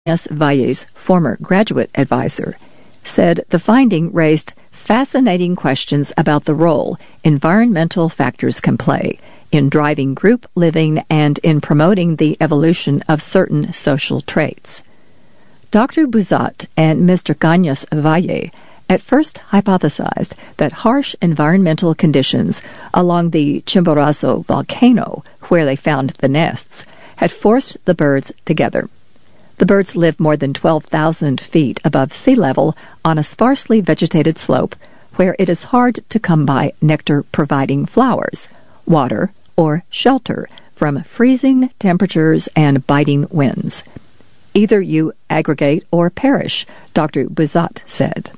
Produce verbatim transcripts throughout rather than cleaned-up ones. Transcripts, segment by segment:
Valle's former graduate advisor, said the finding raised fascinating questions about the role environmental factors can play in driving group living and in promoting the evolution of certain social traits. Doctor Buzat and Mister Cañas Valle at first hypothesized that harsh environmental conditions along the Chimborazo volcano, where they found the nests, had forced the birds together. The birds live more than twelve thousand feet above sea level on a sparsely vegetated slope where it is hard to come by nectar-providing flowers, water, or shelter from freezing temperatures and biting winds. Either you aggregate or perish, Doctor Buzat said.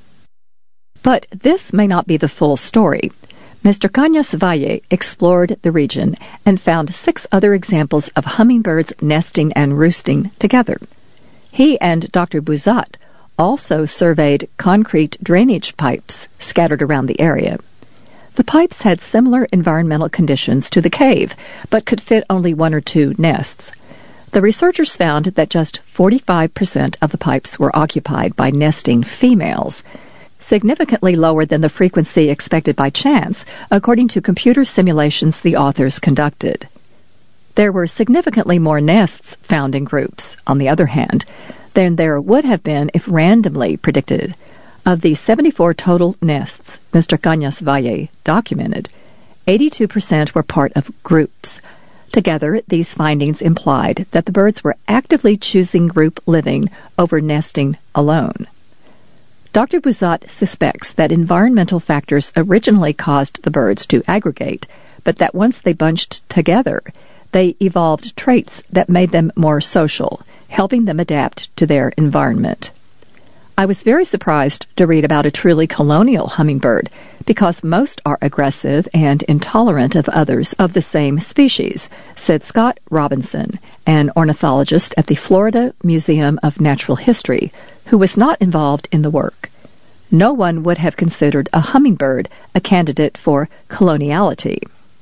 But this may not be the full story. Mister Cañas Valle explored the region and found six other examples of hummingbirds nesting and roosting together. He and Doctor Buzat also surveyed concrete drainage pipes scattered around the area. The pipes had similar environmental conditions to the cave, but could fit only one or two nests. The researchers found that just forty-five percent of the pipes were occupied by nesting females, significantly lower than the frequency expected by chance, according to computer simulations the authors conducted. There were significantly more nests found in groups, on the other hand, than there would have been if randomly predicted. Of the seventy-four total nests Mister Cañas Valle documented, eighty-two percent were part of groups. Together, these findings implied that the birds were actively choosing group living over nesting alone. Doctor Buzat suspects that environmental factors originally caused the birds to aggregate, but that once they bunched together, they evolved traits that made them more social, helping them adapt to their environment. I was very surprised to read about a truly colonial hummingbird, because most are aggressive and intolerant of others of the same species, said Scott Robinson, an ornithologist at the Florida Museum of Natural History, who was not involved in the work. No one would have considered a hummingbird a candidate for coloniality.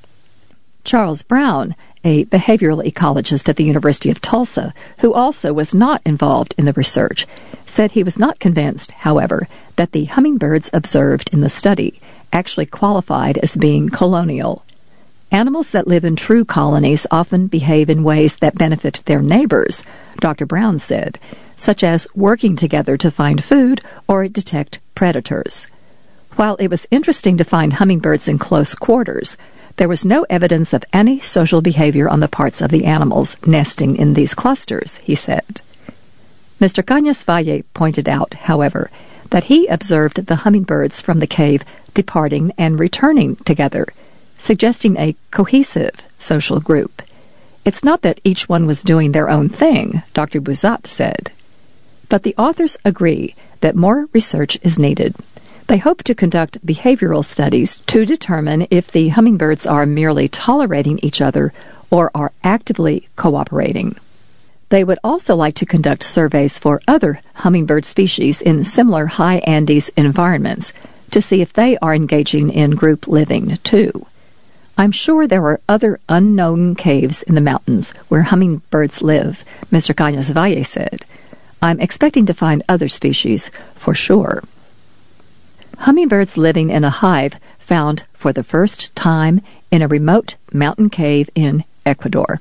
Charles Brown, a behavioral ecologist at the University of Tulsa, who also was not involved in the research, said he was not convinced, however, that the hummingbirds observed in the study actually qualified as being colonial. Animals that live in true colonies often behave in ways that benefit their neighbors, Doctor Brown said, such as working together to find food or detect predators. While it was interesting to find hummingbirds in close quarters, there was no evidence of any social behavior on the parts of the animals nesting in these clusters, he said. Mister Cañas Valle pointed out, however, that he observed the hummingbirds from the cave departing and returning together, suggesting a cohesive social group. It's not that each one was doing their own thing, Doctor Buzat said. But the authors agree that more research is needed. They hope to conduct behavioral studies to determine if the hummingbirds are merely tolerating each other or are actively cooperating. They would also like to conduct surveys for other hummingbird species in similar high Andes environments to see if they are engaging in group living too. I'm sure there are other unknown caves in the mountains where hummingbirds live, Mister Cañas Valle said. I'm expecting to find other species for sure. Hummingbirds living in a hive found for the first time in a remote mountain cave in Ecuador.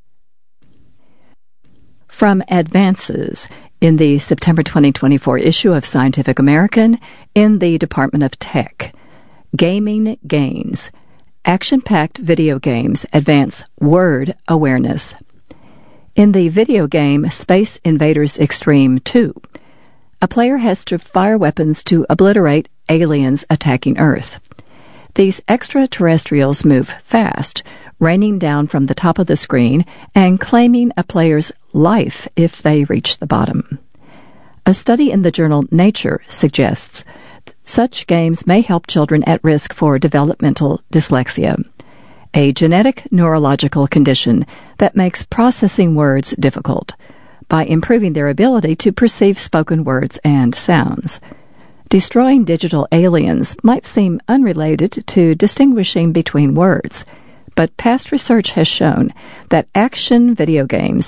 From Advances in the September twenty twenty-four issue of Scientific American in the Department of Tech, Gaming Gains. Action-packed video games advance word awareness. In the video game Space Invaders Extreme two, a player has to fire weapons to obliterate aliens attacking Earth. These extraterrestrials move fast, raining down from the top of the screen and claiming a player's life if they reach the bottom. A study in the journal Nature suggests such games may help children at risk for developmental dyslexia, a genetic neurological condition that makes processing words difficult, by improving their ability to perceive spoken words and sounds. Destroying digital aliens might seem unrelated to distinguishing between words, but past research has shown that action video games,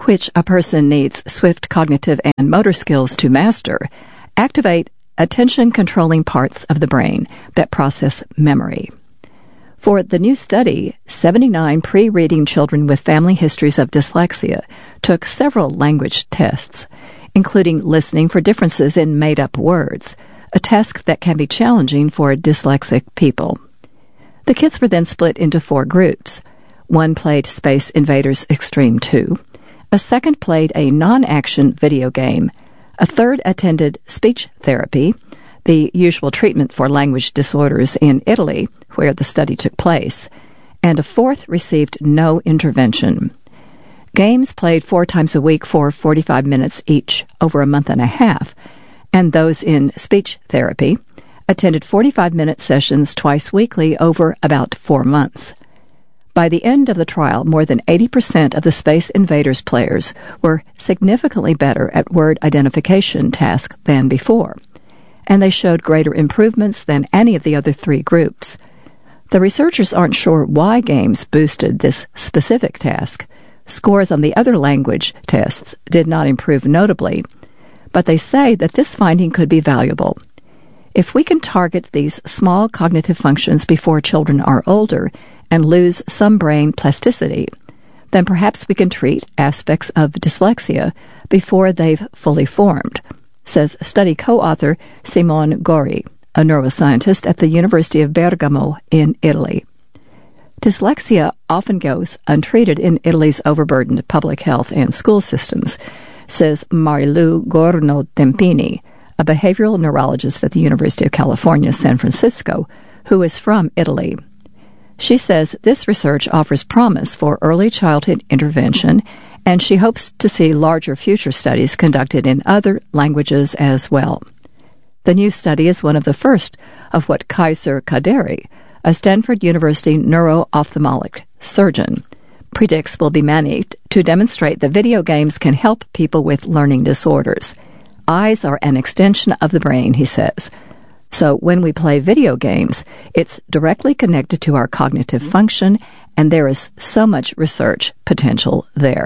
which a person needs swift cognitive and motor skills to master, activate attention-controlling parts of the brain that process memory. For the new study, seventy-nine pre-reading children with family histories of dyslexia took several language tests, including listening for differences in made-up words, a task that can be challenging for dyslexic people. The kids were then split into four groups. One played Space Invaders Extreme two, a second played a non-action video game, a third attended speech therapy, the usual treatment for language disorders in Italy, where the study took place, and a fourth received no intervention. Games played four times a week for forty-five minutes each over a month and a half, and those in speech therapy attended forty-five minute sessions twice weekly over about four months. By the end of the trial, more than eighty percent of the Space Invaders players were significantly better at word identification tasks than before, and they showed greater improvements than any of the other three groups. The researchers aren't sure why games boosted this specific task. Scores on the other language tests did not improve notably, but they say that this finding could be valuable. If we can target these small cognitive functions before children are older and lose some brain plasticity, then perhaps we can treat aspects of dyslexia before they've fully formed, says study co-author Simone Gori, a neuroscientist at the University of Bergamo in Italy. Dyslexia often goes untreated in Italy's overburdened public health and school systems, says Marilu Gorno-Tempini, a behavioral neurologist at the University of California, San Francisco, who is from Italy. She says this research offers promise for early childhood intervention, and she hopes to see larger future studies conducted in other languages as well. The new study is one of the first of what Kaiser Kaderi, a Stanford University neuro-ophthalmic surgeon, predicts will be managed to demonstrate that video games can help people with learning disorders. Eyes are an extension of the brain, he says. So when we play video games, it's directly connected to our cognitive function, and there is so much research potential there.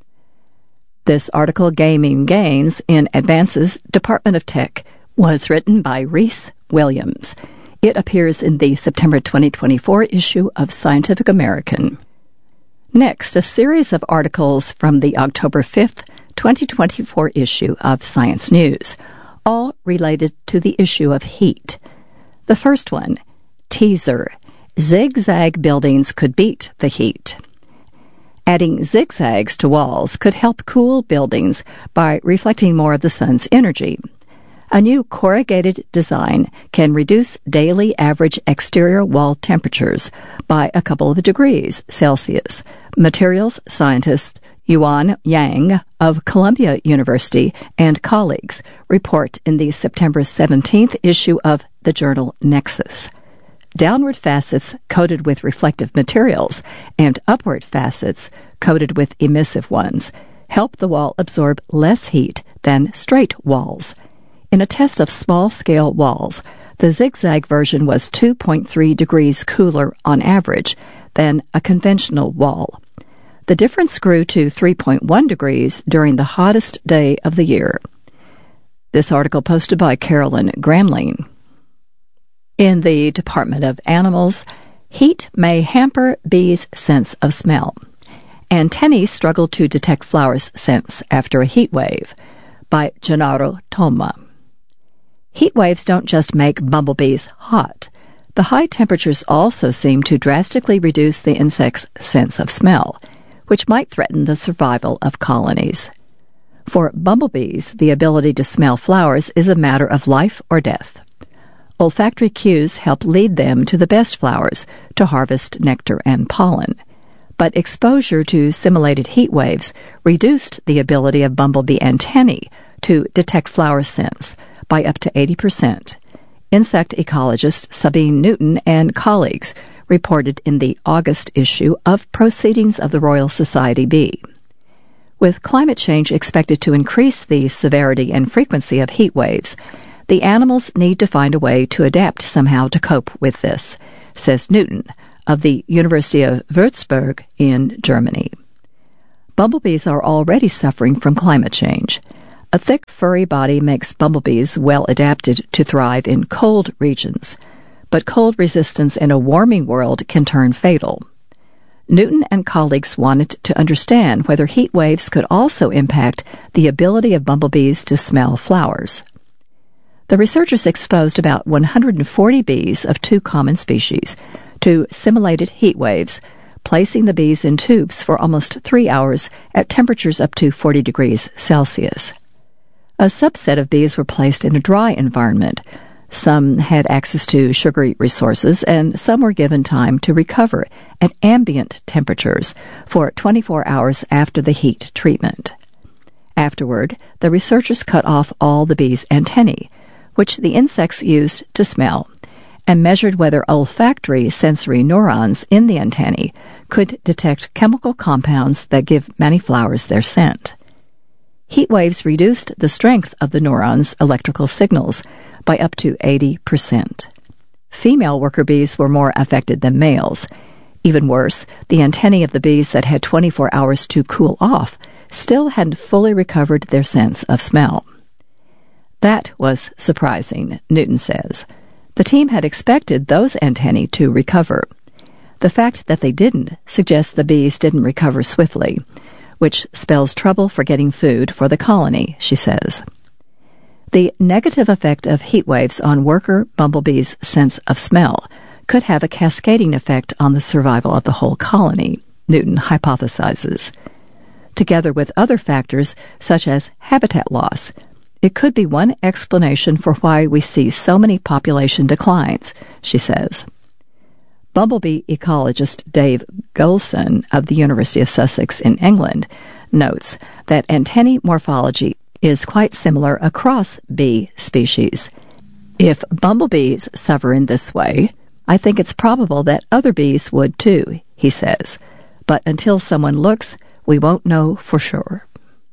This article, Gaming Gains in Advances, Department of Tech, was written by Reese Williams. It appears in the September twenty twenty-four issue of Scientific American. Next, a series of articles from the October fifth, twenty twenty-four issue of Science News, all related to the issue of heat. The first one, Teaser, Zigzag Buildings Could Beat the Heat. Adding zigzags to walls could help cool buildings by reflecting more of the sun's energy. A new corrugated design can reduce daily average exterior wall temperatures by a couple of degrees Celsius. Materials scientist Yuan Yang of Columbia University and colleagues report in the September seventeenth issue of the journal Nexus. Downward facets coated with reflective materials and upward facets coated with emissive ones help the wall absorb less heat than straight walls. In a test of small-scale walls, the zigzag version was two point three degrees cooler on average than a conventional wall. The difference grew to three point one degrees during the hottest day of the year. This article posted by Carolyn Gramling. In the Department of Animals, heat may hamper bees' sense of smell. Antennae struggle to detect flowers' scents after a heat wave, by Gennaro Toma. Heat waves don't just make bumblebees hot. The high temperatures also seem to drastically reduce the insect's sense of smell, which might threaten the survival of colonies. For bumblebees, the ability to smell flowers is a matter of life or death. Olfactory cues help lead them to the best flowers to harvest nectar and pollen. But exposure to simulated heat waves reduced the ability of bumblebee antennae to detect flower scents by up to eighty percent. Insect ecologist Sabine Newton and colleagues reported in the August issue of Proceedings of the Royal Society B. With climate change expected to increase the severity and frequency of heat waves, the animals need to find a way to adapt somehow to cope with this, says Newton of the University of Würzburg in Germany. Bumblebees are already suffering from climate change. A thick, furry body makes bumblebees well adapted to thrive in cold regions, but cold resistance in a warming world can turn fatal. Newton and colleagues wanted to understand whether heat waves could also impact the ability of bumblebees to smell flowers. The researchers exposed about one hundred forty bees of two common species to simulated heat waves, placing the bees in tubes for almost three hours at temperatures up to forty degrees Celsius. A subset of bees were placed in a dry environment. Some had access to sugary resources, and some were given time to recover at ambient temperatures for twenty-four hours after the heat treatment. Afterward, the researchers cut off all the bees' antennae, which the insects used to smell, and measured whether olfactory sensory neurons in the antennae could detect chemical compounds that give many flowers their scent. Heat waves reduced the strength of the neurons' electrical signals by up to eighty percent. Female worker bees were more affected than males. Even worse, the antennae of the bees that had twenty-four hours to cool off still hadn't fully recovered their sense of smell. That was surprising, Newton says. The team had expected those antennae to recover. The fact that they didn't suggests the bees didn't recover swiftly, which spells trouble for getting food for the colony, she says. The negative effect of heat waves on worker bumblebees' sense of smell could have a cascading effect on the survival of the whole colony, Newton hypothesizes. Together with other factors such as habitat loss, it could be one explanation for why we see so many population declines, she says. Bumblebee ecologist Dave Goulson of the University of Sussex in England notes that antennae morphology is quite similar across bee species. If bumblebees suffer in this way, I think it's probable that other bees would too, he says. But until someone looks, we won't know for sure.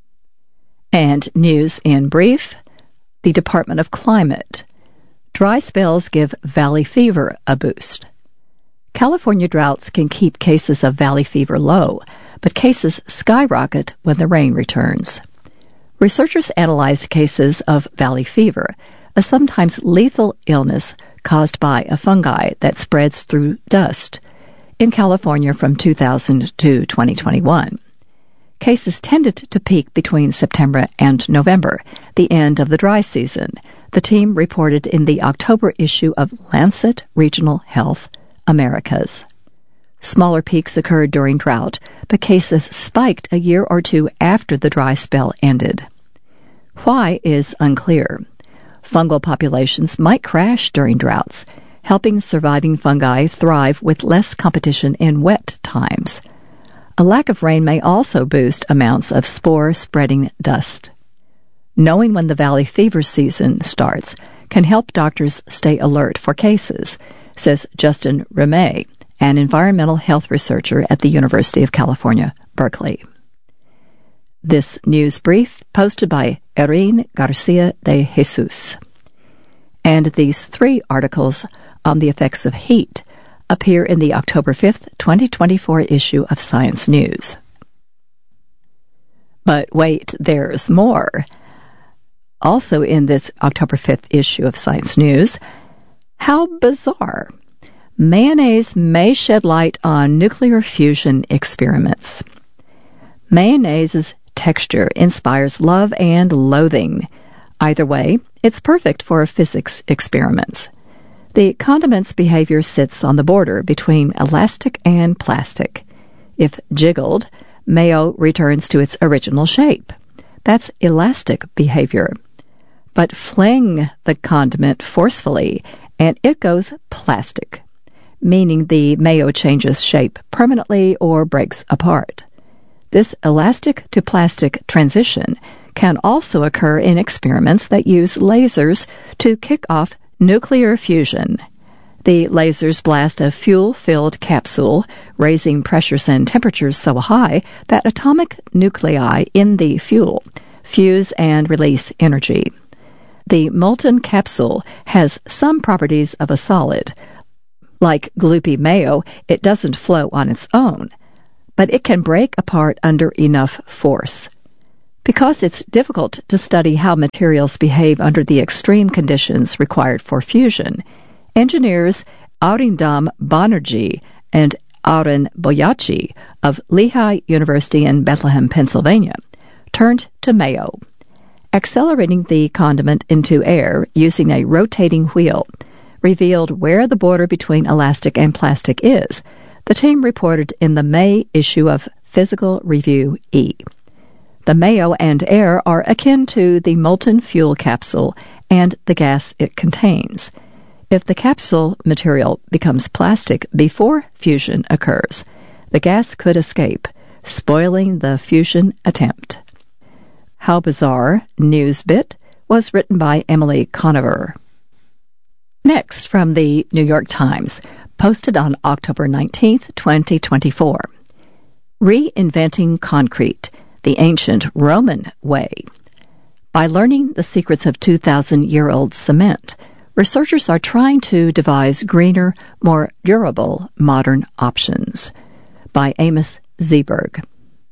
And news in brief, the Department of Climate. Dry spells give valley fever a boost. California droughts can keep cases of valley fever low, but cases skyrocket when the rain returns. Researchers analyzed cases of valley fever, a sometimes lethal illness caused by a fungi that spreads through dust, in California from two thousand to twenty twenty-one. Cases tended to peak between September and November, the end of the dry season, the team reported in the October issue of Lancet Regional Health Americas. Smaller peaks occurred during drought, but cases spiked a year or two after the dry spell ended. Why is unclear. Fungal populations might crash during droughts, helping surviving fungi thrive with less competition in wet times. A lack of rain may also boost amounts of spore-spreading dust. Knowing when the valley fever season starts can help doctors stay alert for cases, says Justin Remay, an environmental health researcher at the University of California, Berkeley. This news brief posted by Erin Garcia de Jesus. And these three articles on the effects of heat appear in the October fifth, twenty twenty-four issue of Science News. But wait, there's more. Also in this October fifth issue of Science News, how bizarre. Mayonnaise may shed light on nuclear fusion experiments. Mayonnaise's texture inspires love and loathing. Either way, it's perfect for physics experiments. The condiment's behavior sits on the border between elastic and plastic. If jiggled, mayo returns to its original shape. That's elastic behavior. But fling the condiment forcefully, and it goes plastic, meaning the mayo changes shape permanently or breaks apart. This elastic to plastic transition can also occur in experiments that use lasers to kick off nuclear fusion. The lasers blast a fuel-filled capsule, raising pressures and temperatures so high that atomic nuclei in the fuel fuse and release energy. The molten capsule has some properties of a solid. Like gloopy mayo, it doesn't flow on its own, but it can break apart under enough force. Because it's difficult to study how materials behave under the extreme conditions required for fusion, engineers Arindam Banerjee and Arun Boyachi of Lehigh University in Bethlehem, Pennsylvania, turned to Mayo. Accelerating the condiment into air using a rotating wheel revealed where the border between elastic and plastic is, the team reported in the May issue of Physical Review E. The mayo and air are akin to the molten fuel capsule and the gas it contains. If the capsule material becomes plastic before fusion occurs, the gas could escape, spoiling the fusion attempt. How Bizarre, Newsbit, was written by Emily Conover. Next, from the New York Times, posted on October nineteenth, twenty twenty-four. Reinventing Concrete, the Ancient Roman Way. By learning the secrets of two thousand year old cement, researchers are trying to devise greener, more durable modern options. By Amos Zeberg.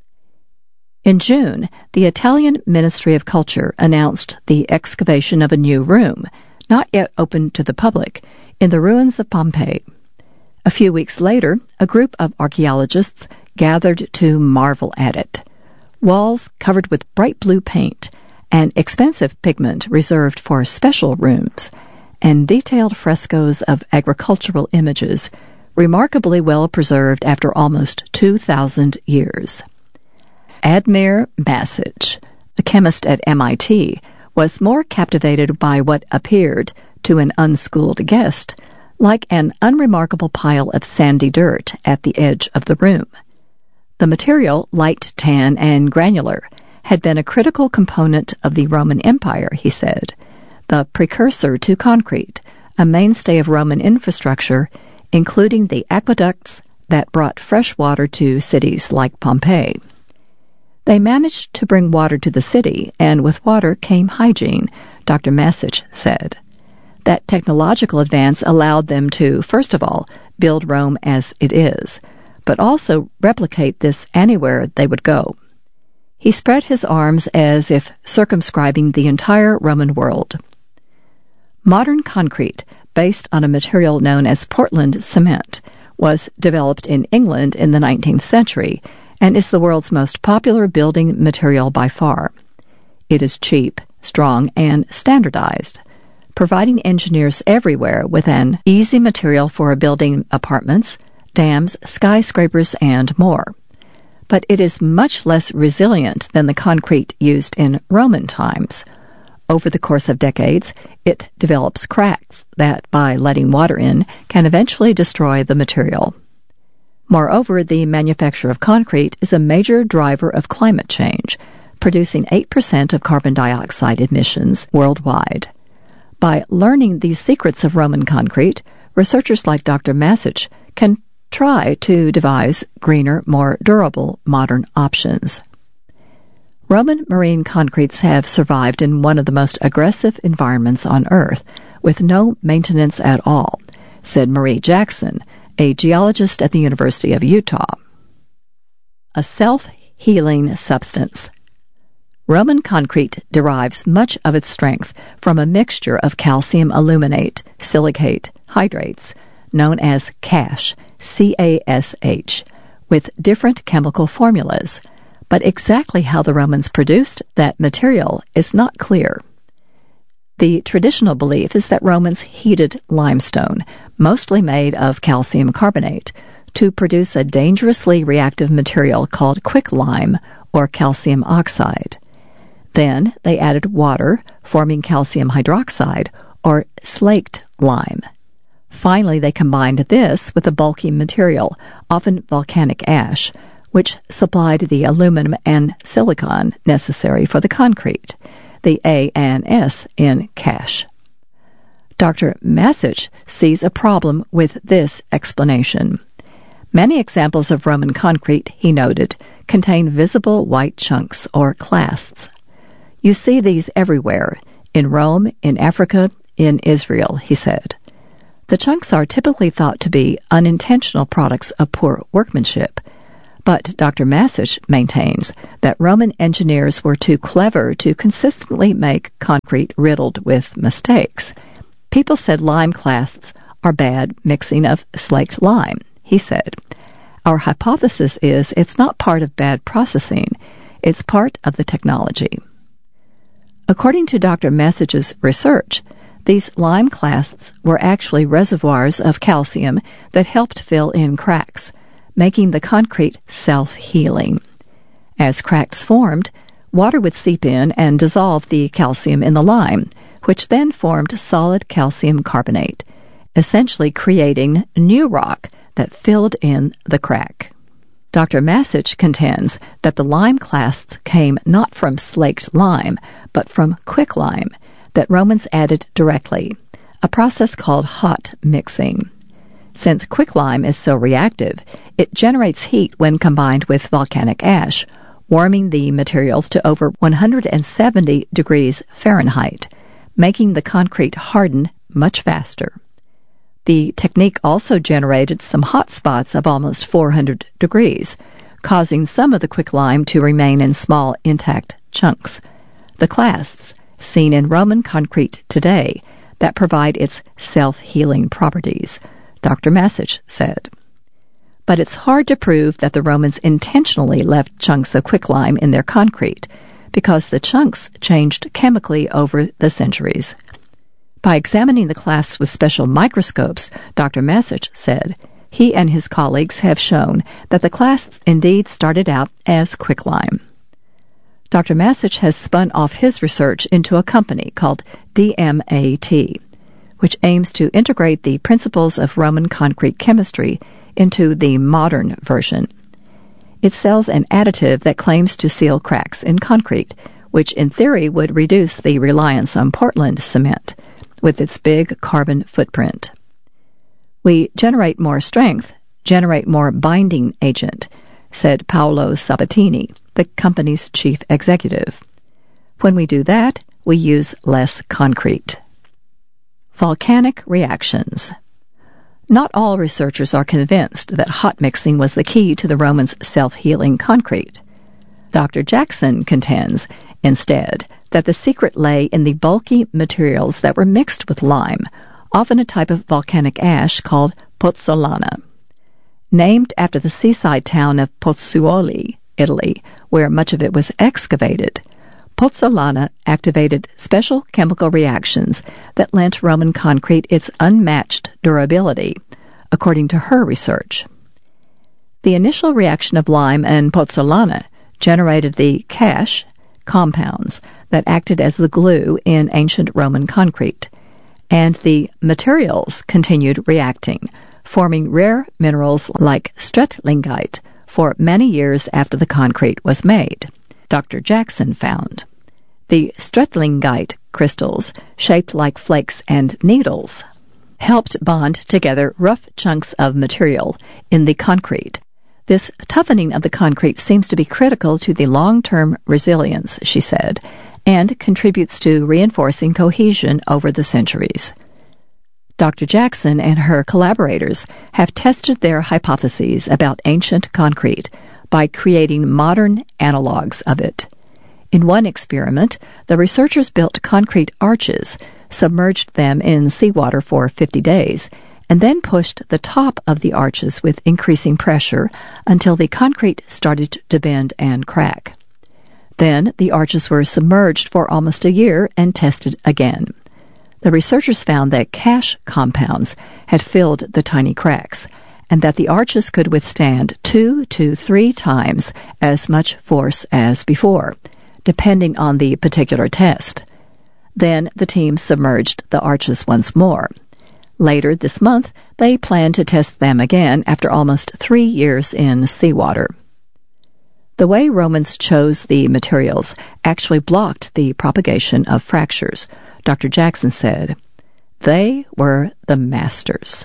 In June, the Italian Ministry of Culture announced the excavation of a new room, not yet open to the public, in the ruins of Pompeii. A few weeks later, a group of archaeologists gathered to marvel at it. Walls covered with bright blue paint, an expensive pigment reserved for special rooms, and detailed frescoes of agricultural images, remarkably well preserved after almost two thousand years. Admir Masic, a chemist at M I T, was more captivated by what appeared, to an unschooled guest, like an unremarkable pile of sandy dirt at the edge of the room. The material, light tan and granular, had been a critical component of the Roman Empire, he said, the precursor to concrete, a mainstay of Roman infrastructure, including the aqueducts that brought fresh water to cities like Pompeii. They managed to bring water to the city, and with water came hygiene, Doctor Masic said. That technological advance allowed them to, first of all, build Rome as it is, but also replicate this anywhere they would go. He spread his arms as if circumscribing the entire Roman world. Modern concrete, based on a material known as Portland cement, was developed in England in the nineteenth century and is the world's most popular building material by far. It is cheap, strong, and standardized, providing engineers everywhere with an easy material for building apartments, dams, skyscrapers, and more. But it is much less resilient than the concrete used in Roman times. Over the course of decades, it develops cracks that, by letting water in, can eventually destroy the material. Moreover, the manufacture of concrete is a major driver of climate change, producing eight percent of carbon dioxide emissions worldwide. By learning the secrets of Roman concrete, researchers like Doctor Masic can try to devise greener, more durable modern options. Roman marine concretes have survived in one of the most aggressive environments on Earth, with no maintenance at all, said Marie Jackson, a geologist at the University of Utah. A self-healing substance. Roman concrete derives much of its strength from a mixture of calcium aluminate, silicate, hydrates, known as cash, C A S H, with different chemical formulas, but exactly how the Romans produced that material is not clear. The traditional belief is that Romans heated limestone, mostly made of calcium carbonate, to produce a dangerously reactive material called quicklime, or calcium oxide. Then they added water, forming calcium hydroxide, or slaked lime. Finally, they combined this with a bulky material, often volcanic ash, which supplied the aluminum and silicon necessary for the concrete, the A and S in cash. Doctor Masic sees a problem with this explanation. Many examples of Roman concrete, he noted, contain visible white chunks or clasts. You see these everywhere, in Rome, in Africa, in Israel, he said. The chunks are typically thought to be unintentional products of poor workmanship, But Doctor Massich maintains that Roman engineers were too clever to consistently make concrete riddled with mistakes. People said lime clasts are bad mixing of slaked lime, he said. Our hypothesis is it's not part of bad processing, it's part of the technology. According to Doctor Massich's research, these lime clasts were actually reservoirs of calcium that helped fill in cracks, making the concrete self-healing. As cracks formed, water would seep in and dissolve the calcium in the lime, which then formed solid calcium carbonate, essentially creating new rock that filled in the crack. Doctor Massich contends that the lime clasts came not from slaked lime, but from quicklime that Romans added directly, a process called hot mixing. Since quicklime is so reactive, it generates heat when combined with volcanic ash, warming the materials to over one hundred seventy degrees Fahrenheit, making the concrete harden much faster. The technique also generated some hot spots of almost four hundred degrees, causing some of the quicklime to remain in small, intact chunks. The clasts, seen in Roman concrete today, that provide its self-healing properties, Doctor Massich said. But it's hard to prove that the Romans intentionally left chunks of quicklime in their concrete, because the chunks changed chemically over the centuries. By examining the clasts with special microscopes, Doctor Massich said, he and his colleagues have shown that the clasts indeed started out as quicklime. Doctor Massich has spun off his research into a company called D M A T, which aims to integrate the principles of Roman concrete chemistry into the modern version. It sells an additive that claims to seal cracks in concrete, which in theory would reduce the reliance on Portland cement, with its big carbon footprint. We generate more strength, generate more binding agent, said Paolo Sabatini, the company's chief executive. When we do that, we use less concrete. Volcanic reactions. Not all researchers are convinced that hot mixing was the key to the Romans' self-healing concrete. Doctor Jackson contends, instead, that the secret lay in the bulky materials that were mixed with lime, often a type of volcanic ash called pozzolana. Named after the seaside town of Pozzuoli, Italy, where much of it was excavated, pozzolana activated special chemical reactions that lent Roman concrete its unmatched durability, according to her research. The initial reaction of lime and pozzolana generated the cash compounds that acted as the glue in ancient Roman concrete, and the materials continued reacting, forming rare minerals like strettlingite for many years after the concrete was made, Doctor Jackson found. The strettlingite crystals, shaped like flakes and needles, helped bond together rough chunks of material in the concrete. This toughening of the concrete seems to be critical to the long-term resilience, she said, and contributes to reinforcing cohesion over the centuries. Doctor Jackson and her collaborators have tested their hypotheses about ancient concrete by creating modern analogs of it. In one experiment, the researchers built concrete arches, submerged them in seawater for fifty days, and then pushed the top of the arches with increasing pressure until the concrete started to bend and crack. Then the arches were submerged for almost a year and tested again. The researchers found that cash compounds had filled the tiny cracks, and that the arches could withstand two to three times as much force as before, depending on the particular test. Then the team submerged the arches once more. Later this month, they plan to test them again after almost three years in seawater. The way Romans chose the materials actually blocked the propagation of fractures, Doctor Jackson said. They were the masters.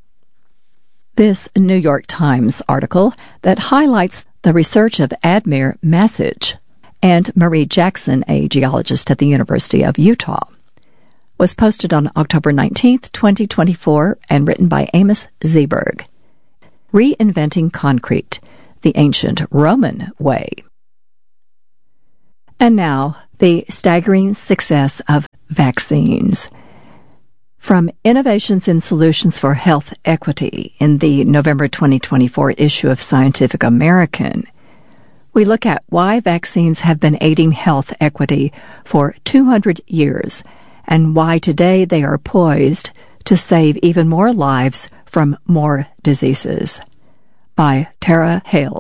This New York Times article that highlights the research of Admir Massich and Marie Jackson, a geologist at the University of Utah, was posted on October nineteenth, twenty twenty-four, and written by Amos Zeberg. Reinventing Concrete, the ancient Roman way. And now, the staggering success of vaccines. From Innovations in Solutions for Health Equity in the November twenty twenty-four issue of Scientific American, we look at why vaccines have been aiding health equity for two hundred years and why today they are poised to save even more lives from more diseases. By Tara Hale.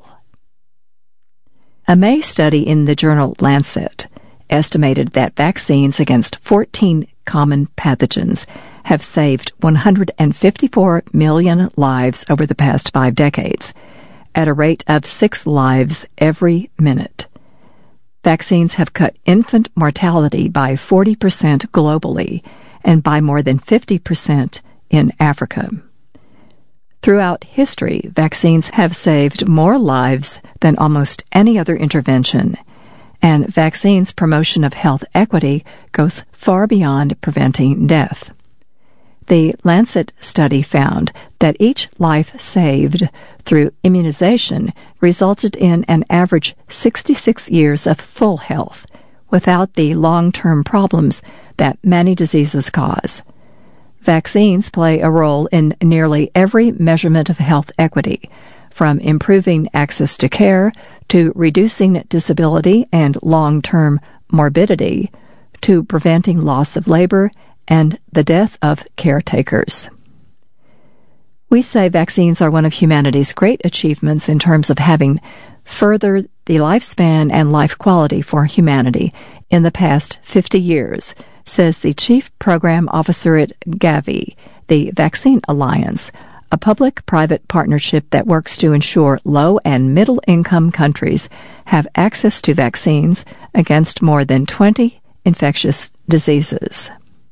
A May study in the journal Lancet estimated that vaccines against fourteen common pathogens have saved one hundred fifty-four million lives over the past five decades, at a rate of six lives every minute. Vaccines have cut infant mortality by forty percent globally and by more than fifty percent in Africa. Throughout history, vaccines have saved more lives than almost any other intervention, and vaccines' promotion of health equity goes far beyond preventing death. The Lancet study found that each life saved through immunization resulted in an average sixty-six years of full health, without the long-term problems that many diseases cause. Vaccines play a role in nearly every measurement of health equity, from improving access to care to reducing disability and long-term morbidity to preventing loss of labor and the death of caretakers. We say vaccines are one of humanity's great achievements in terms of having furthered the lifespan and life quality for humanity in the past fifty years, says the Chief Program Officer at Gavi, the Vaccine Alliance, a public-private partnership that works to ensure low- and middle-income countries have access to vaccines against more than twenty infectious diseases.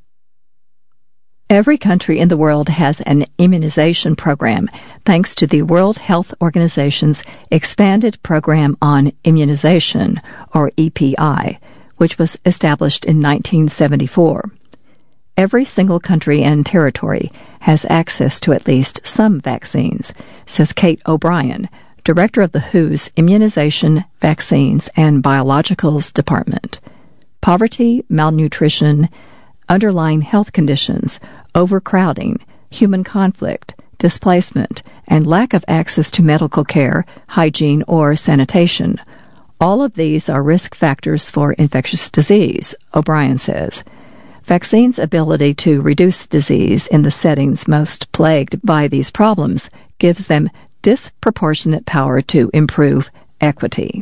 Every country in the world has an immunization program thanks to the World Health Organization's expanded program on immunization, or E P I, which was established in nineteen seventy-four. Every single country and territory has access to at least some vaccines, says Kate O'Brien, director of the W H O's Immunization, Vaccines, and Biologicals Department. Poverty, malnutrition, underlying health conditions, overcrowding, human conflict, displacement, and lack of access to medical care, hygiene, or sanitation. All of these are risk factors for infectious disease, O'Brien says. Vaccines' ability to reduce disease in the settings most plagued by these problems gives them disproportionate power to improve equity.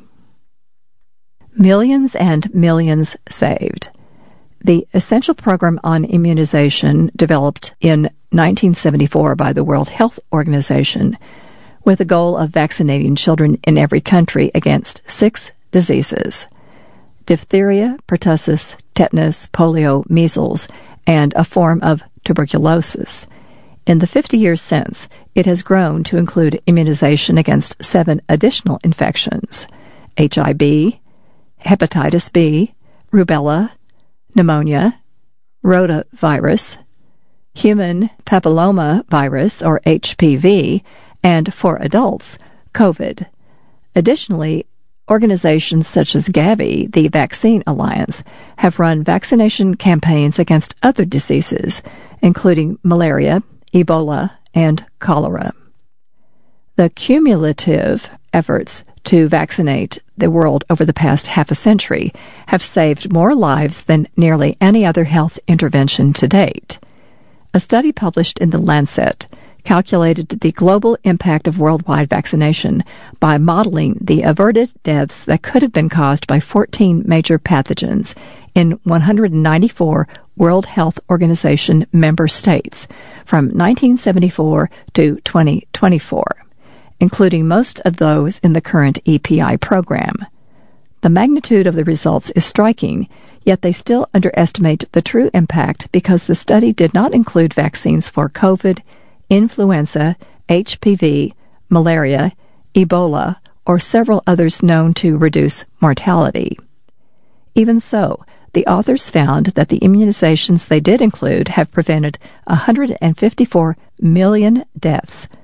Millions and millions saved. The Essential Program on Immunization, developed in nineteen seventy-four by the World Health Organization, with the goal of vaccinating children in every country against six diseases: diphtheria, pertussis, tetanus, polio, measles, and a form of tuberculosis. In the fifty years since, it has grown to include immunization against seven additional infections: H I V, hepatitis B, rubella, pneumonia, rotavirus, human papillomavirus, or H P V, and for adults, COVID. Additionally, organizations such as Gavi, the Vaccine Alliance, have run vaccination campaigns against other diseases, including malaria, Ebola, and cholera. The cumulative efforts to vaccinate the world over the past half a century have saved more lives than nearly any other health intervention to date. A study published in The Lancet calculated the global impact of worldwide vaccination by modeling the averted deaths that could have been caused by fourteen major pathogens in one hundred ninety-four World Health Organization member states from nineteen seventy-four to twenty twenty-four, including most of those in the current E P I program. The magnitude of the results is striking, yet they still underestimate the true impact because the study did not include vaccines for COVID, influenza, H P V, malaria, Ebola, or several others known to reduce mortality. Even so, the authors found that the immunizations they did include have prevented one hundred fifty-four million deaths,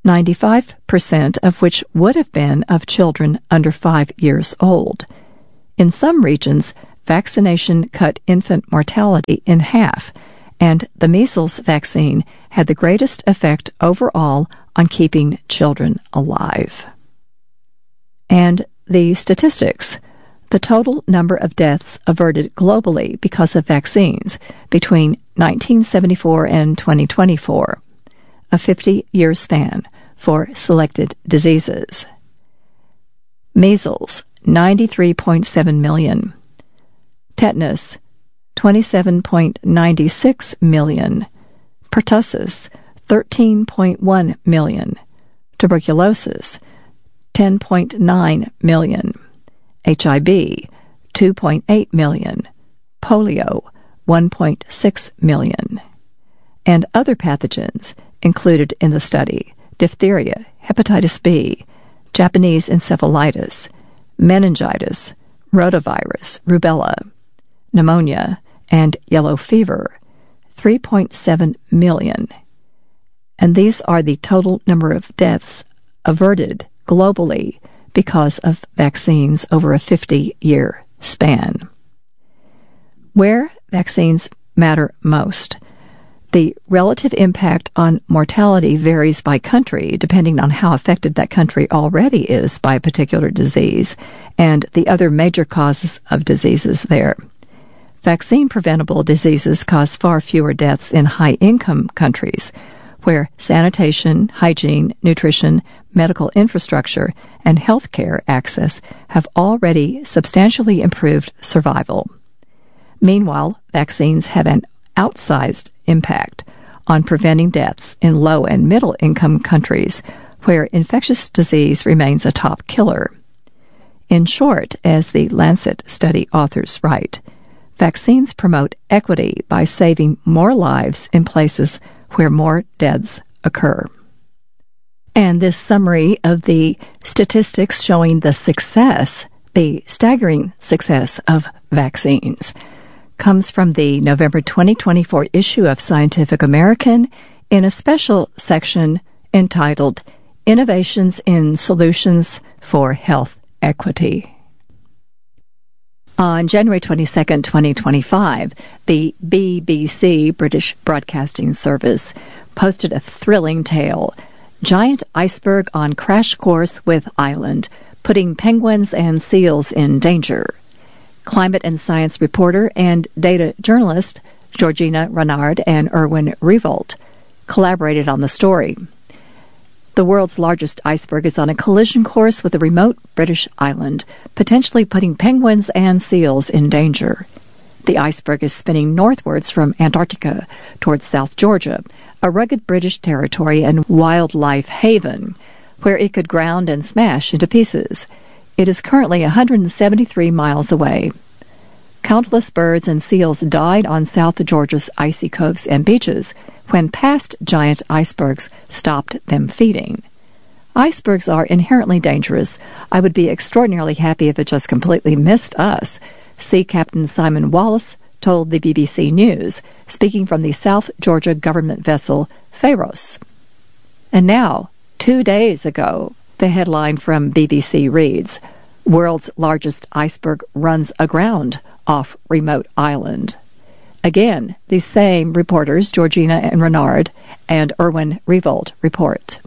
ninety-five percent of which would have been of children under five years old. In some regions, vaccination cut infant mortality in half, and the measles vaccine had the greatest effect overall on keeping children alive. And the statistics. The total number of deaths averted globally because of vaccines between nineteen seventy-four and twenty twenty-four, a fifty-year span for selected diseases. Measles, ninety-three point seven million. Tetanus, twenty-seven point nine six million. Pertussis, thirteen point one million. Tuberculosis, ten point nine million. H I V, two point eight million. Polio, one point six million. And other pathogens included in the study: diphtheria, hepatitis B, Japanese encephalitis, meningitis, rotavirus, rubella, pneumonia, and yellow fever, three point seven million. And these are the total number of deaths averted globally because of vaccines over a fifty-year span. Where vaccines matter most. The relative impact on mortality varies by country, depending on how affected that country already is by a particular disease and the other major causes of diseases there. Vaccine-preventable diseases cause far fewer deaths in high-income countries, where sanitation, hygiene, nutrition, medical infrastructure, and healthcare access have already substantially improved survival. Meanwhile, vaccines have an outsized impact on preventing deaths in low and middle-income countries, where infectious disease remains a top killer. In short, as the Lancet study authors write, vaccines promote equity by saving more lives in places where more deaths occur. And this summary of the statistics showing the success, the staggering success of vaccines, comes from the November twenty twenty-four issue of Scientific American in a special section entitled Innovations in Solutions for Health Equity. On January twenty-second, twenty twenty-five, the B B C, British Broadcasting Service, posted a thrilling tale, Giant Iceberg on Crash Course with Island, Putting Penguins and Seals in Danger. Climate and science reporter and data journalist Georgina Renard and Erwin Revolt collaborated on the story. The world's largest iceberg is on a collision course with a remote British island, potentially putting penguins and seals in danger. The iceberg is spinning northwards from Antarctica towards South Georgia, a rugged British territory and wildlife haven, where it could ground and smash into pieces. It is currently one hundred seventy-three miles away. Countless birds and seals died on South Georgia's icy coves and beaches when past giant icebergs stopped them feeding. Icebergs are inherently dangerous. I would be extraordinarily happy if it just completely missed us, Sea Captain Simon Wallace told the B B C News, speaking from the South Georgia government vessel Pharos. And now, two days ago, the headline from B B C reads, World's largest iceberg runs aground off remote island. Again, these same reporters, Georgina and Renard and Erwin Revolt, report.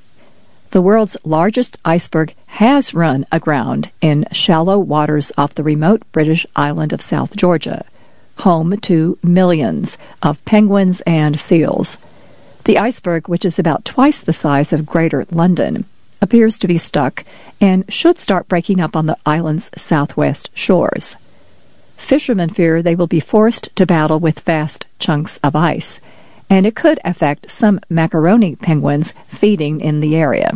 The world's largest iceberg has run aground in shallow waters off the remote British island of South Georgia, home to millions of penguins and seals. The iceberg, which is about twice the size of Greater London, appears to be stuck and should start breaking up on the island's southwest shores. Fishermen fear they will be forced to battle with vast chunks of ice, and it could affect some macaroni penguins feeding in the area.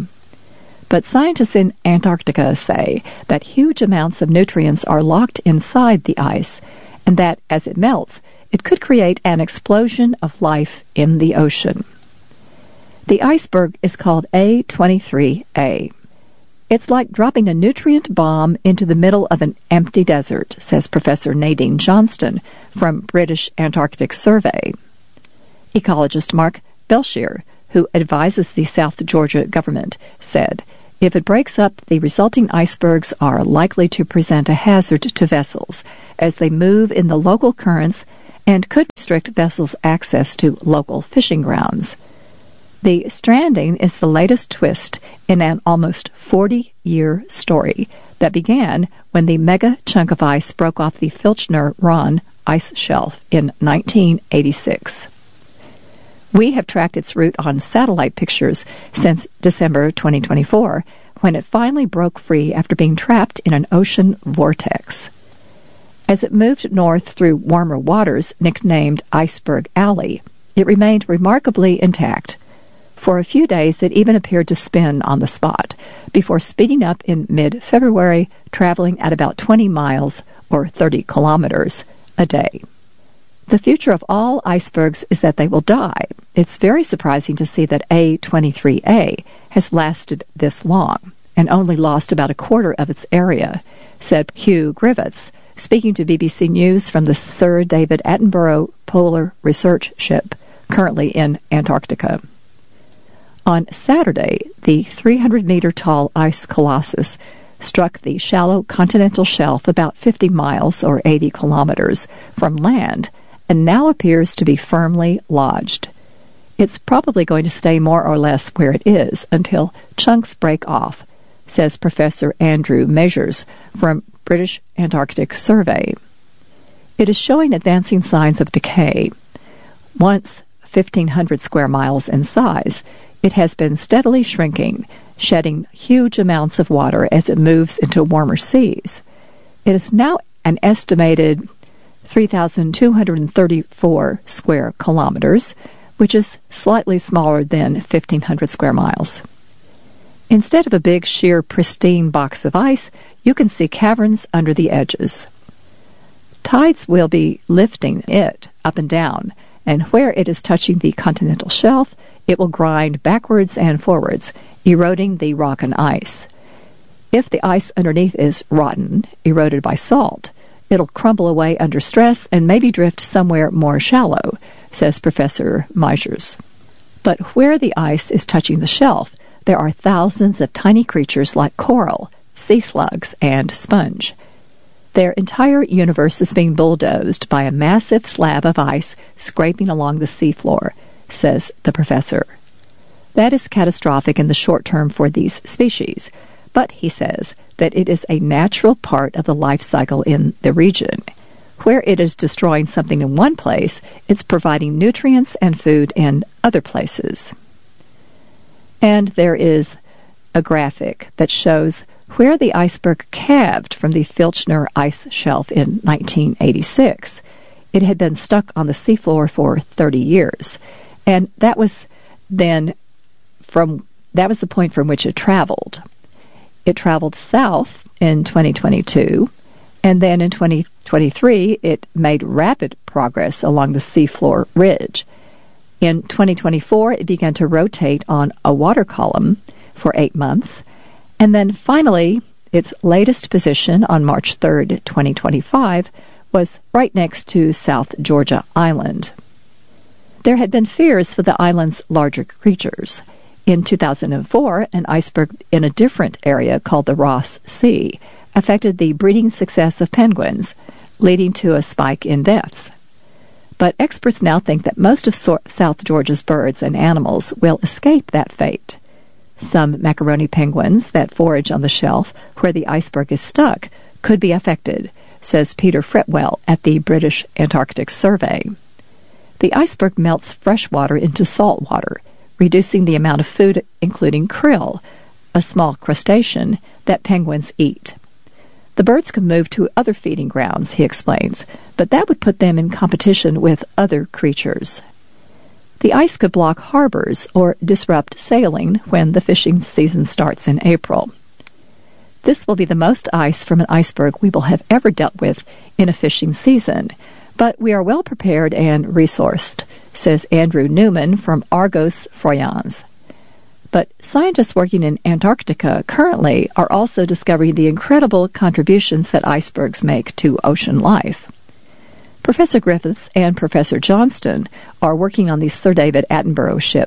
But scientists in Antarctica say that huge amounts of nutrients are locked inside the ice, and that as it melts, it could create an explosion of life in the ocean. The iceberg is called A twenty-three A. It's like dropping a nutrient bomb into the middle of an empty desert, says Professor Nadine Johnston from British Antarctic Survey. Ecologist Mark Belchier, who advises the South Georgia government, said, "If it breaks up, the resulting icebergs are likely to present a hazard to vessels as they move in the local currents and could restrict vessels' access to local fishing grounds." The stranding is the latest twist in an almost forty-year story that began when the mega chunk of ice broke off the Filchner-Ronne ice shelf in nineteen eighty-six. We have tracked its route on satellite pictures since December twenty twenty-four, when it finally broke free after being trapped in an ocean vortex. As it moved north through warmer waters nicknamed Iceberg Alley, it remained remarkably intact. For a few days, it even appeared to spin on the spot, before speeding up in mid-February, traveling at about twenty miles, or thirty kilometers, a day. The future of all icebergs is that they will die. It's very surprising to see that A twenty-three A has lasted this long and only lost about a quarter of its area, said Hugh Griffiths, speaking to B B C News from the Sir David Attenborough Polar Research Ship, currently in Antarctica. On Saturday, the three hundred meter tall ice colossus struck the shallow continental shelf about fifty miles or eighty kilometers from land and now appears to be firmly lodged. It's probably going to stay more or less where it is until chunks break off, says Professor Andrew Measures from British Antarctic Survey. It is showing advancing signs of decay. Once fifteen hundred square miles in size, it has been steadily shrinking, shedding huge amounts of water as it moves into warmer seas. It is now an estimated three thousand two hundred thirty-four square kilometers, which is slightly smaller than fifteen hundred square miles. Instead of a big, sheer, pristine box of ice, you can see caverns under the edges. Tides will be lifting it up and down, and where it is touching the continental shelf, it will grind backwards and forwards, eroding the rock and ice. If the ice underneath is rotten, eroded by salt, it'll crumble away under stress and maybe drift somewhere more shallow, says Professor Measures. But where the ice is touching the shelf, there are thousands of tiny creatures like coral, sea slugs, and sponge. Their entire universe is being bulldozed by a massive slab of ice scraping along the seafloor, says the professor. That is catastrophic in the short term for these species, but he says that it is a natural part of the life cycle in the region. Where it is destroying something in one place, it's providing nutrients and food in other places. And there is a graphic that shows where the iceberg calved from the Filchner ice shelf in nineteen eighty-six. It had been stuck on the seafloor for thirty years, and that was then from that was the point from which it traveled. It traveled south in twenty twenty-two, and then in twenty twenty-three it made rapid progress along the seafloor ridge. In twenty twenty-four, it began to rotate on a water column for eight months, and then finally, its latest position on March third, twenty twenty-five, was right next to South Georgia Island. There had been fears for the island's larger creatures. In two thousand four, an iceberg in a different area called the Ross Sea affected the breeding success of penguins, leading to a spike in deaths. But experts now think that most of so- South Georgia's birds and animals will escape that fate. Some macaroni penguins that forage on the shelf where the iceberg is stuck could be affected, says Peter Fretwell at the British Antarctic Survey. The iceberg melts fresh water into salt water, reducing the amount of food, including krill, a small crustacean that penguins eat. The birds can move to other feeding grounds, he explains, but that would put them in competition with other creatures. The ice could block harbors or disrupt sailing when the fishing season starts in April. This will be the most ice from an iceberg we will have ever dealt with in a fishing season, but we are well prepared and resourced, says Andrew Newman from Argos Froyans. But scientists working in Antarctica currently are also discovering the incredible contributions that icebergs make to ocean life. Professor Griffiths and Professor Johnston are working on the Sir David Attenborough ship,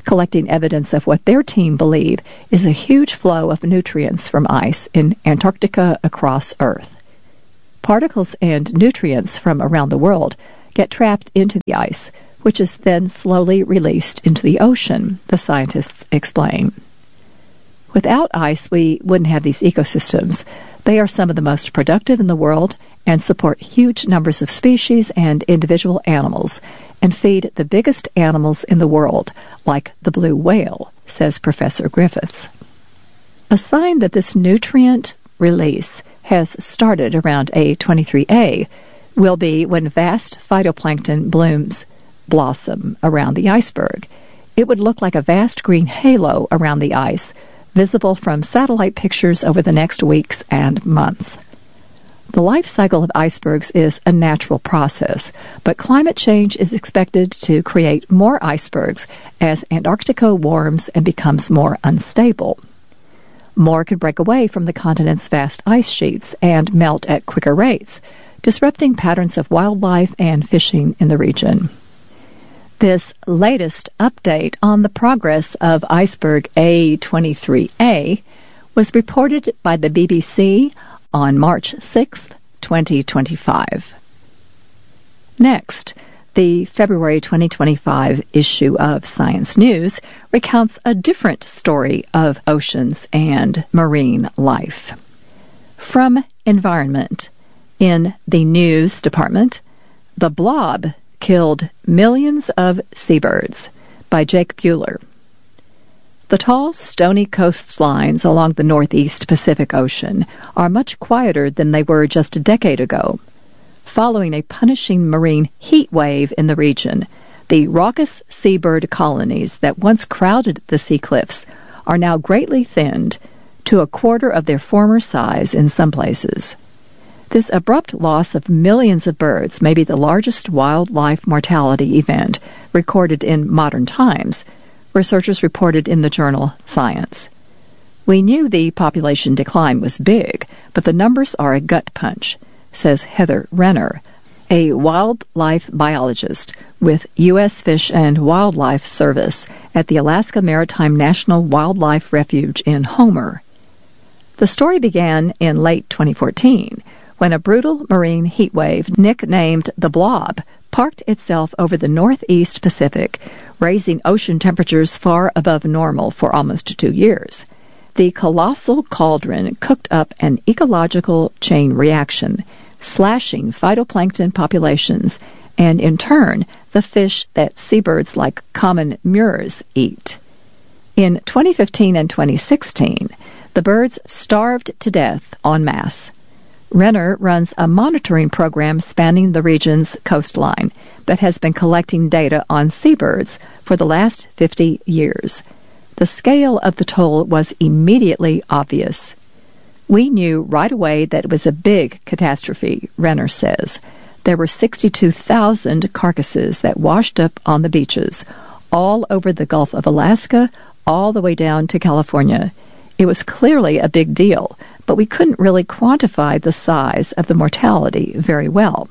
collecting evidence of what their team believe is a huge flow of nutrients from ice in Antarctica across Earth. Particles and nutrients from around the world get trapped into the ice, which is then slowly released into the ocean, the scientists explain. Without ice, we wouldn't have these ecosystems. They are some of the most productive in the world and support huge numbers of species and individual animals and feed the biggest animals in the world, like the blue whale, says Professor Griffiths. A sign that this nutrient release has started around A twenty-three A will be when vast phytoplankton blooms blossom around the iceberg. It would look like a vast green halo around the ice, visible from satellite pictures over the next weeks and months. The life cycle of icebergs is a natural process, but climate change is expected to create more icebergs as Antarctica warms and becomes more unstable. More could break away from the continent's vast ice sheets and melt at quicker rates, disrupting patterns of wildlife and fishing in the region. This latest update on the progress of iceberg A twenty-three A was reported by the B B C on March sixth, twenty twenty-five. Next, the February twenty twenty-five issue of Science News recounts a different story of oceans and marine life. From Environment, in the news department, The Blob Killed Millions of Seabirds, by Jake Buehler. The tall, stony coastlines along the northeast Pacific Ocean are much quieter than they were just a decade ago. Following a punishing marine heat wave in the region, the raucous seabird colonies that once crowded the sea cliffs are now greatly thinned to a quarter of their former size in some places. This abrupt loss of millions of birds may be the largest wildlife mortality event recorded in modern times, researchers reported in the journal Science. We knew the population decline was big, but the numbers are a gut punch, says Heather Renner, a wildlife biologist with U S Fish and Wildlife Service at the Alaska Maritime National Wildlife Refuge in Homer. The story began in late twenty fourteen, when a brutal marine heat wave nicknamed the Blob parked itself over the northeast Pacific, raising ocean temperatures far above normal for almost two years. The colossal cauldron cooked up an ecological chain reaction, slashing phytoplankton populations and, in turn, the fish that seabirds like common murres eat. In twenty fifteen and twenty sixteen, the birds starved to death en masse. Renner runs a monitoring program spanning the region's coastline that has been collecting data on seabirds for the last fifty years. The scale of the toll was immediately obvious. We knew right away that it was a big catastrophe, Renner says. There were sixty-two thousand carcasses that washed up on the beaches, all over the Gulf of Alaska, all the way down to California. It was clearly a big deal, but we couldn't really quantify the size of the mortality very well.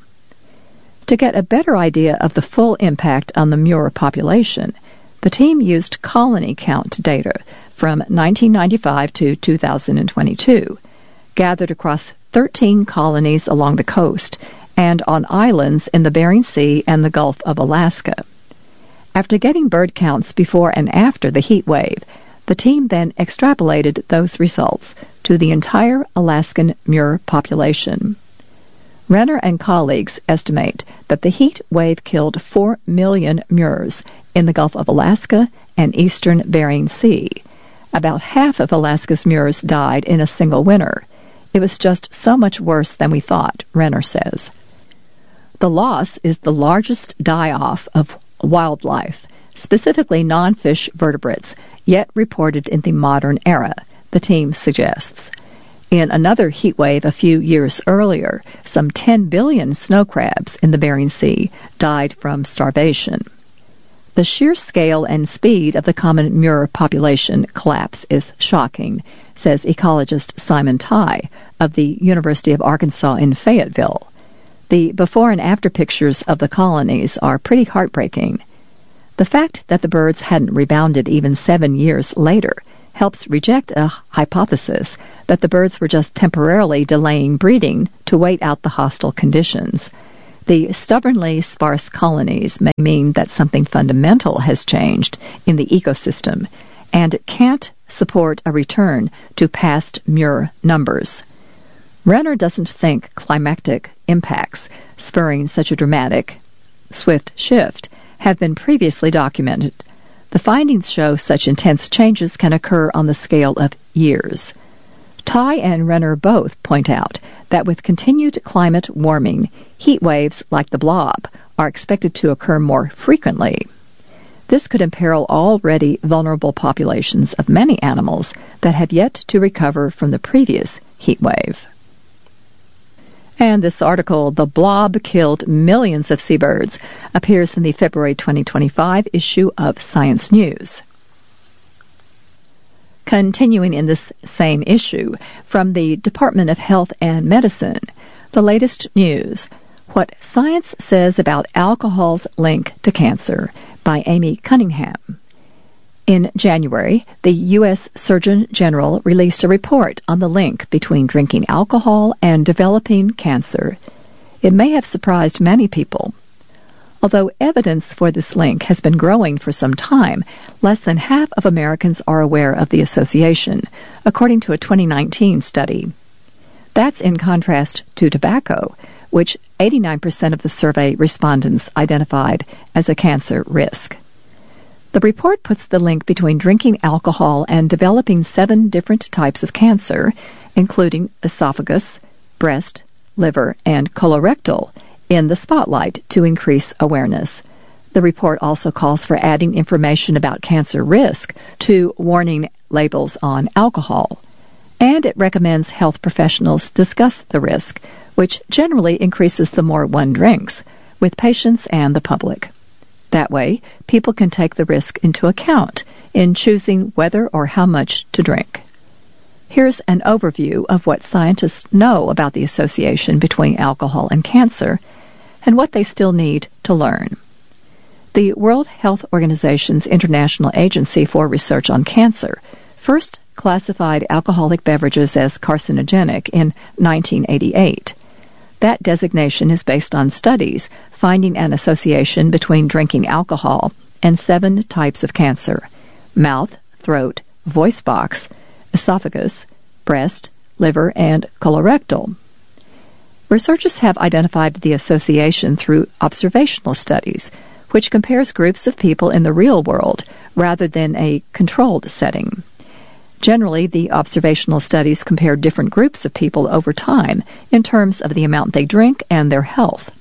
To get a better idea of the full impact on the Muir population, the team used colony count data from nineteen ninety-five to two thousand twenty-two, gathered across thirteen colonies along the coast and on islands in the Bering Sea and the Gulf of Alaska. After getting bird counts before and after the heat wave, the team then extrapolated those results to the entire Alaskan Muir population. Renner and colleagues estimate that the heat wave killed four million Muirs in the Gulf of Alaska and eastern Bering Sea. About half of Alaska's Muirs died in a single winter. It was just so much worse than we thought, Renner says. The loss is the largest die-off of wildlife, specifically non-fish vertebrates, yet reported in the modern era, the team suggests. In another heat wave a few years earlier, some ten billion snow crabs in the Bering Sea died from starvation. The sheer scale and speed of the common Muir population collapse is shocking, says ecologist Simon Tye of the University of Arkansas in Fayetteville. The before and after pictures of the colonies are pretty heartbreaking. The fact that the birds hadn't rebounded even seven years later helps reject a hypothesis that the birds were just temporarily delaying breeding to wait out the hostile conditions. The stubbornly sparse colonies may mean that something fundamental has changed in the ecosystem, and it can't support a return to past Muir numbers. Renner doesn't think climatic impacts spurring such a dramatic, swift shift have been previously documented. The findings show such intense changes can occur on the scale of years. Ty and Renner both point out that with continued climate warming, heat waves like the blob are expected to occur more frequently. This could imperil already vulnerable populations of many animals that have yet to recover from the previous heat wave. And this article, "The Blob Killed Millions of Seabirds," appears in the February twenty twenty-five issue of Science News. Continuing in this same issue, from the Department of Health and Medicine, the latest news, "What Science Says About Alcohol's Link to Cancer," by Amy Cunningham. In January, the U S Surgeon General released a report on the link between drinking alcohol and developing cancer. It may have surprised many people. Although evidence for this link has been growing for some time, less than half of Americans are aware of the association, according to a twenty nineteen study. That's in contrast to tobacco, which eighty-nine percent of the survey respondents identified as a cancer risk. The report puts the link between drinking alcohol and developing seven different types of cancer, including esophagus, breast, liver, and colorectal, in the spotlight to increase awareness. The report also calls for adding information about cancer risk to warning labels on alcohol. And it recommends health professionals discuss the risk, which generally increases the more one drinks, with patients and the public. That way, people can take the risk into account in choosing whether or how much to drink. Here's an overview of what scientists know about the association between alcohol and cancer and what they still need to learn. The World Health Organization's International Agency for Research on Cancer first classified alcoholic beverages as carcinogenic in nineteen eighty-eight. That designation is based on studies finding an association between drinking alcohol and seven types of cancer: mouth, throat, voice box, esophagus, breast, liver, and colorectal. Researchers have identified the association through observational studies, which compares groups of people in the real world rather than a controlled setting. Generally, the observational studies compare different groups of people over time in terms of the amount they drink and their health.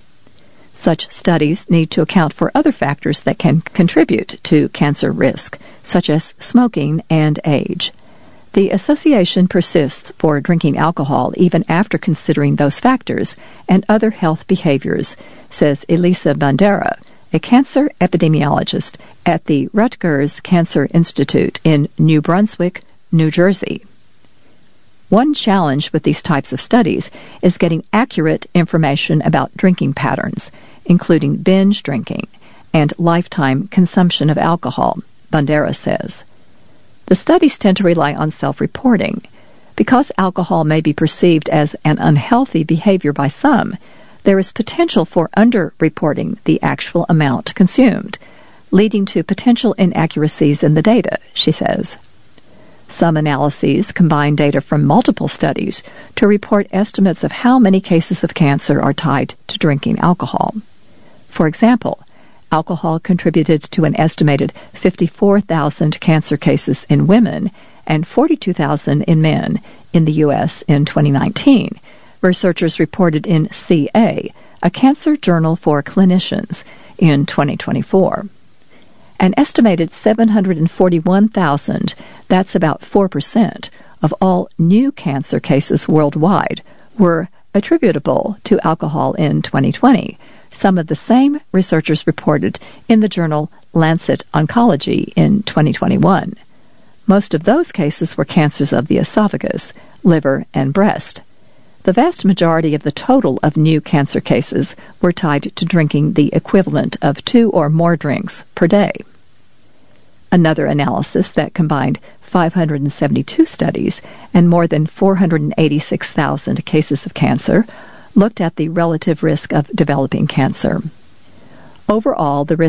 Such studies need to account for other factors that can contribute to cancer risk, such as smoking and age. The association persists for drinking alcohol even after considering those factors and other health behaviors, says Elisa Bandera, a cancer epidemiologist at the Rutgers Cancer Institute in New Brunswick, New Jersey. One challenge with these types of studies is getting accurate information about drinking patterns, including binge drinking and lifetime consumption of alcohol, Bandera says. The studies tend to rely on self-reporting. Because alcohol may be perceived as an unhealthy behavior by some, there is potential for under-reporting the actual amount consumed, leading to potential inaccuracies in the data, she says. Some analyses combine data from multiple studies to report estimates of how many cases of cancer are tied to drinking alcohol. For example, alcohol contributed to an estimated fifty-four thousand cancer cases in women and forty-two thousand in men in the U S in twenty nineteen, researchers reported in C A, a cancer journal for clinicians, in twenty twenty-four. An estimated seven hundred forty-one thousand, that's about four percent, of all new cancer cases worldwide were attributable to alcohol in twenty twenty. Some of the same researchers reported in the journal Lancet Oncology in twenty twenty-one. Most of those cases were cancers of the esophagus, liver, and breast. The vast majority of the total of new cancer cases were tied to drinking the equivalent of two or more drinks per day. Another analysis that combined five hundred seventy-two studies and more than four hundred eighty-six thousand cases of cancer looked at the relative risk of developing cancer. Overall, the risk